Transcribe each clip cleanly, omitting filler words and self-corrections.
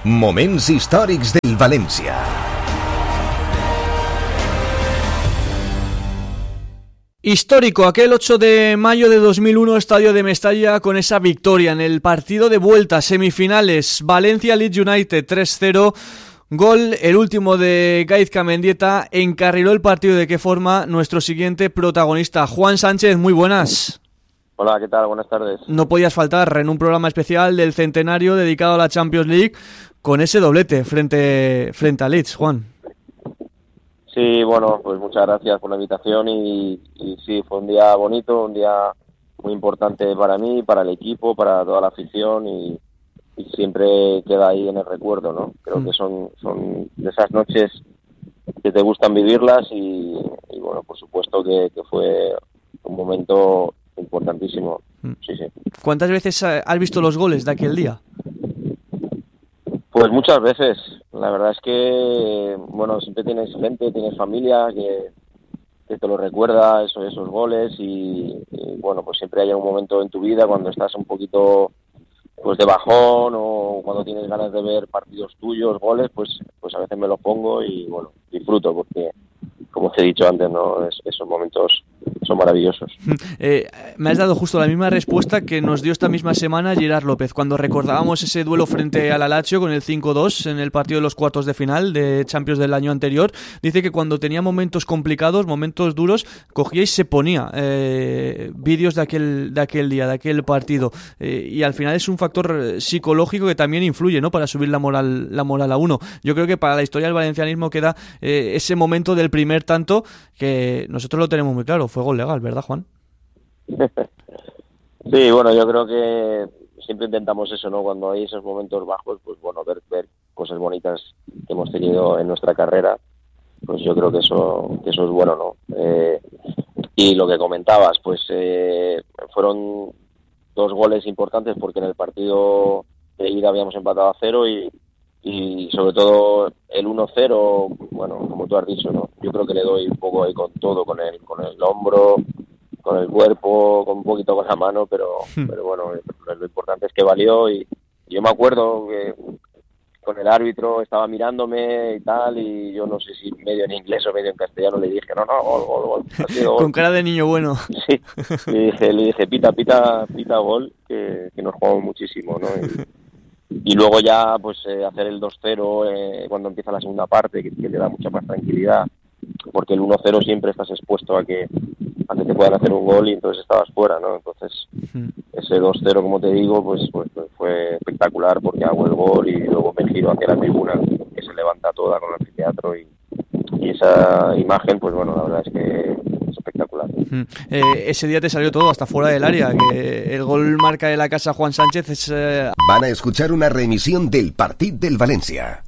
Moments històrics del València. Histórico, aquel 8 de mayo de 2001, Estadio de Mestalla, con esa victoria en el partido de vuelta, semifinales, Valencia-Leeds United 3-0, gol, el último de Gaizka Mendieta, encarriló el partido. ¿De qué forma? Nuestro siguiente protagonista, Juan Sánchez, muy buenas. Hola, ¿qué tal? Buenas tardes. No podías faltar en un programa especial del centenario dedicado a la Champions League, con ese doblete frente a Leeds, Juan. Sí, bueno, pues muchas gracias por la invitación y sí, fue un día bonito, un día muy importante para mí, para el equipo, para toda la afición y siempre queda ahí en el recuerdo, ¿no? Creo que son de esas noches que te gustan vivirlas y bueno, por supuesto que fue un momento importantísimo. Sí. ¿Cuántas veces has visto los goles de aquel día? Pues muchas veces. La verdad es que, bueno, siempre tienes gente, tienes familia que te lo recuerda, esos goles y bueno, pues siempre hay un momento en tu vida cuando estás un poquito pues de bajón o cuando tienes ganas de ver partidos tuyos, goles, pues a veces me los pongo y bueno, disfruto porque, como te he dicho antes, ¿no? Esos momentos son maravillosos. Me has dado justo la misma respuesta que nos dio esta misma semana Gerard López, cuando recordábamos ese duelo frente al Lazio con el 5-2 en el partido de los cuartos de final de Champions del año anterior. Dice que cuando tenía momentos complicados, momentos duros, cogía y se ponía vídeos de aquel día, de aquel partido. Y al final es un factor psicológico que también influye, ¿no?, para subir la moral a uno. Yo creo que para la historia del valencianismo queda ese momento del primer tanto, que nosotros lo tenemos muy claro, fue gol legal, ¿verdad, Juan? Sí, bueno, yo creo que siempre intentamos eso, ¿no? Cuando hay esos momentos bajos, pues bueno, ver cosas bonitas que hemos tenido en nuestra carrera, pues yo creo que eso es bueno, ¿no? Y lo que comentabas, pues fueron dos goles importantes porque en el partido de ida habíamos empatado a 0 y sobre todo el 1-0, bueno, como tú has dicho, ¿no? Yo creo que le doy un poco ahí con todo, con el hombro, con el cuerpo, con un poquito con la mano, pero bueno, lo importante es que valió y yo me acuerdo que con el árbitro estaba mirándome y tal, y yo no sé si medio en inglés o medio en castellano le dije, no, gol. Con cara de niño bueno. Sí, le dije, pita gol, que nos jugamos muchísimo, ¿no? Y luego ya pues hacer el 2-0 cuando empieza la segunda parte, que te da mucha más tranquilidad, porque el 1-0 siempre estás expuesto a que te puedan hacer un gol y entonces estabas fuera, ¿no? Entonces ese 2-0, como te digo, pues fue espectacular porque hago el gol y luego me giro hacia la tribuna que se levanta toda con el anfiteatro y esa imagen, pues bueno, la verdad es que es espectacular. Ese día te salió todo hasta fuera del área, que el gol marca de la casa Juan Sánchez es... Van a escuchar una reemisión del partido del València.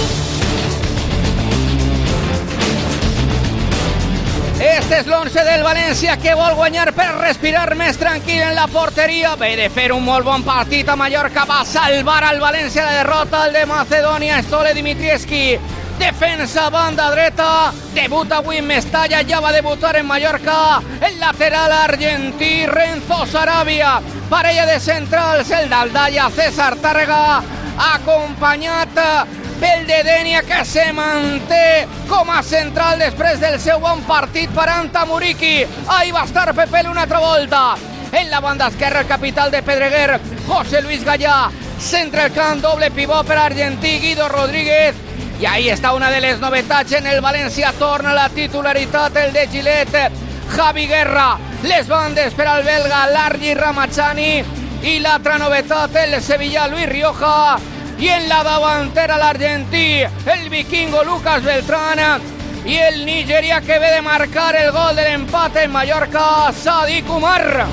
Este és l'11 del València que vol guanyar per respirar més tranquil en la porteria. Ve de fer un molt bon partit a Mallorca, va salvar al València la derrota al de Macedònia, Stole Dimitrievski. Defensa, banda dreta, debuta avui en Mestalla, ja va debutar en Mallorca, el lateral argentí Renzo Sarabia, parella de centrals, el d'Aldaya César Tàrrega, acompanyat pel de Denia, que se manté com a central després del seu bon partit parant a Muriqui. Ahí va estar Pepel una altra volta. En la banda esquerra, el capital de Pedreguer, José Luis Gallà, centra el camp, doble pivot per argentí Guido Rodríguez. I ahí està una de les novetats en el València, torna la titularitat el de Gillette, Javi Guerra, les bandes per al belga Largi Ramazzani i l'altra novetat el sevillà Luis Rioja, i en la davantera l'argentí, el vikingo Lucas Beltrán, i el nigerià que ve de marcar el gol de l'empate en Mallorca, Sadiq Umar.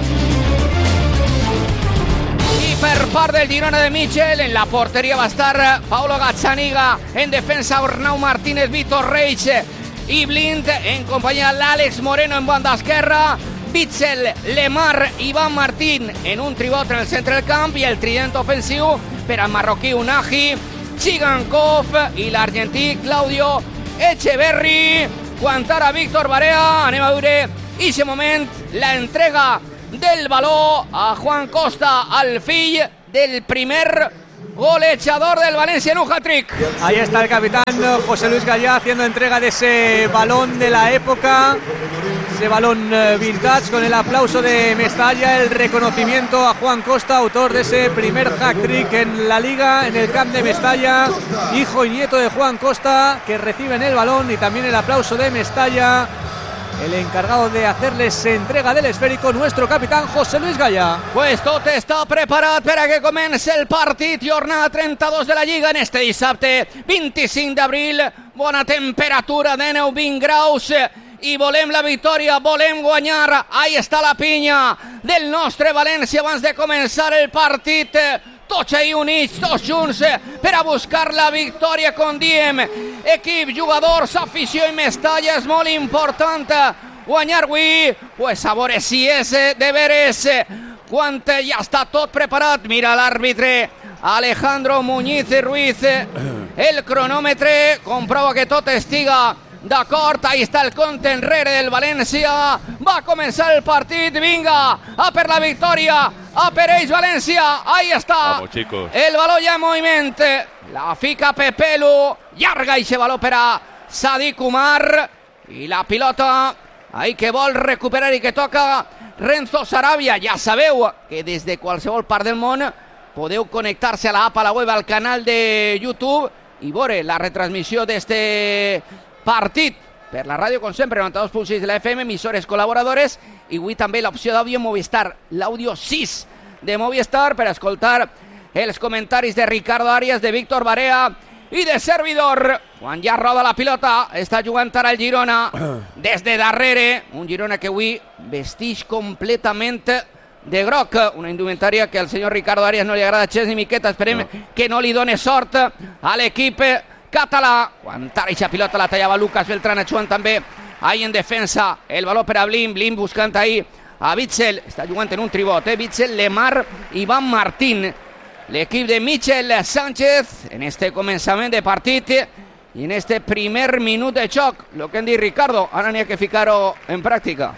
Per part del Girona de Michel, en la porteria va estar Paulo Gazzaniga, en defensa Arnau Martínez, Vitor Reich i Blind, en companyia l'Àlex Moreno en banda esquerra, Bitzel, Lemar, Iván Martín en un tribot en el centre del camp i el trident ofensiu per al marroquí Unahi, Chigankov i l'argentí Claudio Echeverri. Guantara Víctor Barea, anem a veure ixe moment, la entrega del baló a Juan Costa, al fill del primer golechador del Valencia en un hat-trick. Ahí está el capitán José Luis Gallá haciendo entrega de ese balón de la época, ese balón vintage, con el aplauso de Mestalla, el reconocimiento a Juan Costa, autor de ese primer hat-trick en la Liga, en el camp de Mestalla, hijo y nieto de Juan Costa, que reciben el balón, y también el aplauso de Mestalla, el encargado de hacerles entrega del esférico, nuestro capitán José Luis Gallà. Pues tot està preparat per a que comenci el partit, jornada 32 de la Lliga en este dissabte 25 d'abril, bona temperatura de 9-20 graus, i volem la victòria, volem guanyar. Ahí està la pinya del nostre València abans de començar el partit, tots ahí units, tots junts, per a buscar la victòria, com diem. Equip, jugadors, afició i Mestalla, és molt important guanyar avui. Pues a veure si és de veres, quan ja està tot preparat. Mira l'àrbitre Alejandro Muñiz Ruiz, el cronòmetre, comprova que tot estiga d'acord. Ahí està el compte enrere del València, va començar el partit, vinga, a per la victòria, a per ells València. Ahí està. Vamos, chicos. El baló ja en moviment, la fica Pepelu, llarga i baló per a Sadik Umar, i la pilota ahí que vol recuperar i que toca Renzo Sarabia. Ja sabeu que des de qualsevol part del món podeu connectar-se a l'app, a la web, al canal de YouTube i veure la retransmissió d'este partit per la ràdio, com sempre, 92.6 de la FM, emissores col·laboradores, i avui també l'opció d'àudio Movistar, l'àudio 6 de Movistar, per escoltar els comentaris de Ricardo Arias, de Víctor Barea i de servidor. Quan ja roda la pilota, està jugant ara el Girona des de darrere, un Girona que avui vestix completament de groc, una indumentària que al senyor Ricardo Arias no li agrada gens ni miqueta. Esperem que no li doni sort a l'equip català. Quan ara aquesta pilota la tallava Lucas Beltrán, jugant també ahí en defensa, el baló per a Blin, Blin buscant ahí a Witsel, està jugant en un tribot, Witsel, Lemar, Iván Martín, l'equip de Michel Sánchez en este començament de partit i en este primer minut de xoc. Lo que hem dit, Ricardo, ara n'hi ha que ficar-ho en pràctica.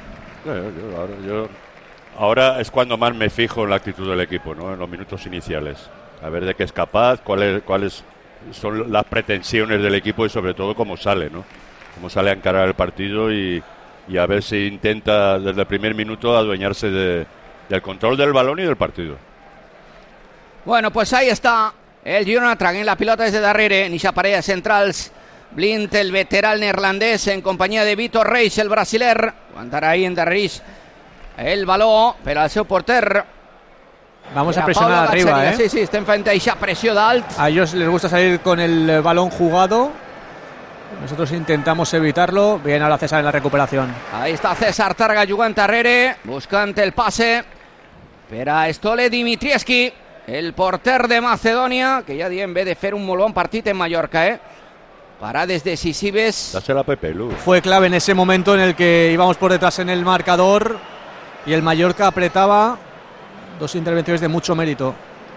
Ahora es cuando más me fijo en la actitud del equipo, ¿no? En los minutos iniciales, a ver de qué es capaz, cuáles son las pretensiones del equipo y sobre todo cómo sale, ¿no? Cómo sale a encarar el partido y a ver si intenta desde el primer minuto adueñarse del control del balón y del partido. Bueno, pues ahí està el Girona traient la pilota des de darrere, en eixa parella centrals. Blind, el veterà neerlandès, en companyia de Vitor Reis, el brasiler. Aguantarà ahí en darrerís el baló per al seu porter. Vamos a presionar arriba, Sí, estem fent eixa pressió dalt. A ellos les gusta salir con el balón jugado. Nosotros intentamos evitarlo. Bien, ahora César en la recuperación. Ahí està César Targa jugant darrere, buscant el passe per a Stole Dimitrievski, el porter de Macedònia, que ja diem ve de fer un molt bon partit en Mallorca, Parades decisives. Dásela a Pepelu. Fue clave en ese momento en el que íbamos por detrás en el marcador y el Mallorca apretaba. Dos intervenciones de mucho mérito.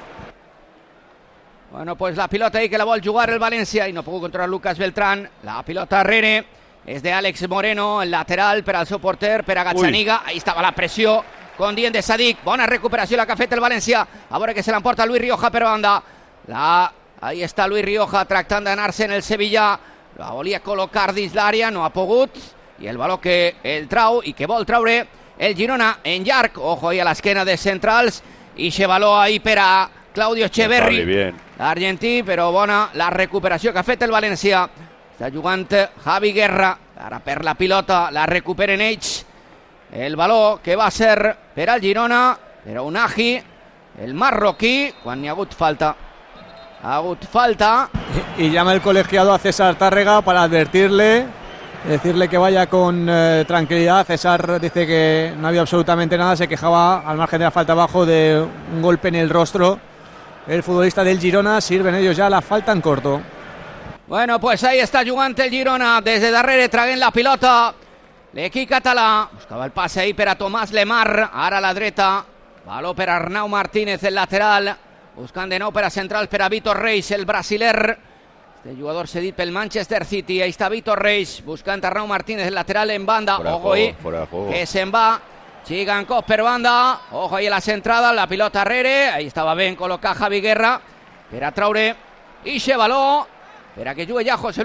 Bueno, pues la pilota ahí que la vol jugar el València i no pudo controlar Lucas Beltrán. La pilota darrere és de Àlex Moreno, el lateral per al seu porter, per a Gazzaniga. Ahí estava la pressió con dient de Sadik. Bona recuperació la que ha fet el València. A veure que se l'emporta Luis Rioja per banda. Ahí està Luis Rioja tractant d'anar-se en el Sevilla. La volia col·locar dins l'àrea, no ha pogut. I el baló que el trau i que vol traure el Girona en llarg. Ojo ahí a l'esquena de centrals. I se baló ahí per a Claudio Echeverri, l'argentí, però bona la recuperació que ha fet el València. Està jugant Javi Guerra, ara per la pilota, la recuperen ells. El baló que va ser per al Girona, però Unagi, el marroquí, quan n'hi ha hagut falta. Ha hagut falta. Y llama el colegiado a César Tárrega para advertirle, decirle que vaya con tranquilidad. César dice que no había absolutamente nada, se quejaba al margen de la falta abajo de un golpe en el rostro. El futbolista del Girona, sirven ellos ya la falta en corto. Bueno, pues ahí está jugant el Girona, des de darrere traient la pilota. L'equip català buscava el passe ahí per a Tomàs Lemar, ara a la dreta. Baló per a Arnau Martínez, el lateral. Buscant de nou per a central per a Vitor Reis, el brasiler. Este jugador cedit pel Manchester City. Ahí està Vitor Reis, buscant Arnau Martínez, el lateral en banda. Ojo ahí, que se'n va. Chigankov per banda. Ojo ahí a la centrada, la pilota arrere. Ahí estava ben col·locat Javi Guerra. Per a Traoré, ixe baló, per a que jugui ja José